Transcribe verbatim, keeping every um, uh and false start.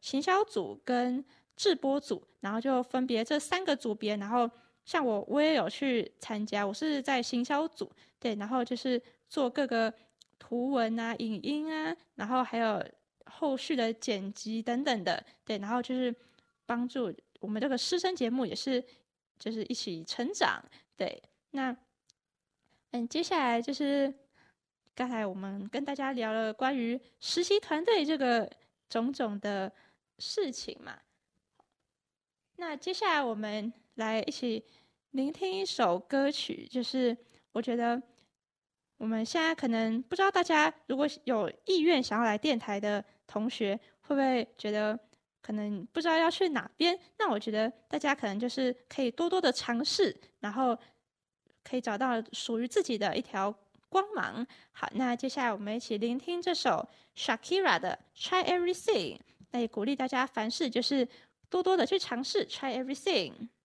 行销组跟制播组，然后就分别这三个组别，然后像我我也有去参加，我是在行销组，对，然后就是做各个图文啊、影音啊，然后还有后续的剪辑等等的，对，然后就是帮助我们这个师生节目也是就是一起成长，对，那嗯，接下来就是刚才我们跟大家聊了关于实习团队这个种种的事情嘛，那接下来我们来一起聆听一首歌曲，就是我觉得我们现在可能不知道大家如果有意愿想要来电台的同学，会不会觉得可能不知道要去哪边？那我觉得大家可能就是可以多多的尝试，然后可以找到属于自己的一条光芒。好，那接下来我们一起聆听这首 Shakira 的 Try Everything，那也鼓励大家凡事就是多多的去尝试 Try Everything。